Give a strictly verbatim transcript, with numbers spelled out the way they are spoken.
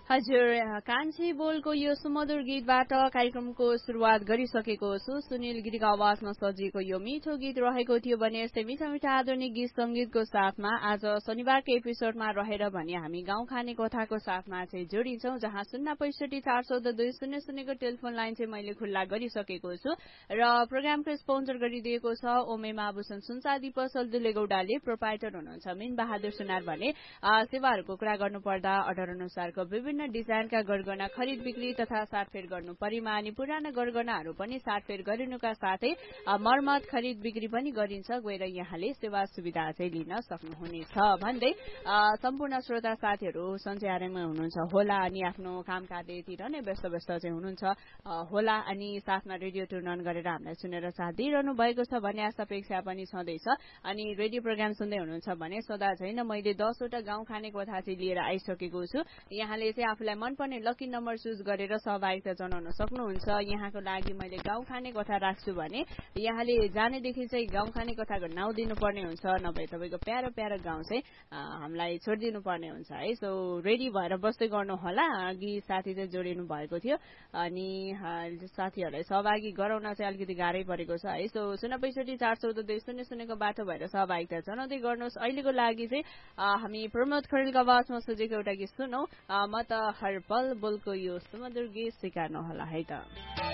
हजुर, कान्छी बोलको यो सुमधुर गीतबाट कार्यक्रमको सुरुवात गरिसकेको छु। सुनिल गिरीको आवाजमा सजिएको यो मिठो गीत रहेको थियो भने यस्तै मिठा मिठा आधुनिक गीत संगीतको साथमा आज शनिबारको एपिसोडमा रहेर भने हामी गाउँ खाने कथाको साथमा चाहिँ जोडिन्छौँ, जहाँ शून्य पैसठी चार चौध दुई शून्य शून्यको टेलिफोन लाइन चाहिँ मैले खुल्ला गरिसकेको छु र प्रोग्रामको स्पोन्सर गरिदिएको छ ओमेमा आभूषण सुनचाँदी पसल दुलेगौडाले। प्रोपाइटर हुनुहुन्छ मिन बहादुर सुनार भने सेवाहरूको कुरा गर्नुपर्दा अर्डर अनुसारको विभिन्न डिजाइनका गरगहना खरिद बिक्री तथा साटफेर गर्नु परेमा अनि पुराना गरगहनाहरू पनि साटफेर गरिनुका साथै मर्मत खरिद बिक्री पनि गरिन्छ, गएर यहाँले सेवा सुविधा चाहिँ लिन सक्नुहुनेछ भन्दै सम्पूर्ण श्रोता साथीहरू सञ्चयारमा हुनुहुन्छ होला अनि आफ्नो कामकाजतिर नै व्यस्त व्यस्त चाहिँ हुनुहुन्छ होला अनि साथमा रेडियो ट्युन अन गरेर हामीलाई सुनेर साथ दिइरहनु भएको छ भन्ने आशा अपेक्षा पनि छँदैछ। अनि रेडियो प्रोग्राम सुन्दै हुनुहुन्छ भने सदा छैन मैले दसवटा गाउँ खाने कथा चाहिँ लिएर आइसकेको छु। यहाँले चाहिँ आफूलाई मनपर्ने लकी नम्बर चुज गरेर सहभागिता जनाउन सक्नुहुन्छ। यहाँको लागि मैले गाउँ खाने कथा राख्छु भने यहाँले जानेदेखि चाहिँ गाउँ खाने कथाको नाउँ दिनुपर्ने हुन्छ, नभए तपाईँको प्यारो प्यारो गाउँ चाहिँ हामीलाई छोडिदिनु पर्ने हुन्छ है। सो रेडी भएर बस्दै गर्नु होला। अघि साथी चाहिँ जोडिनु भएको थियो अनि साथीहरूलाई सहभागी गराउन चाहिँ अलिकति गाह्रै परेको छ है। सो शून्य पैसठी चार चौध दुई शून्य शून्यको बाटो भएर सहभागिता जनाउँदै गर्नुहोस्। अहिलेको लागि चाहिँ हामी प्रमोद खरेलको आवाजमा सोचेको एउटा गीत सुनौ, म त हर पल बोलको यो सुमधुर गीत स्वीकार्नु होला है त।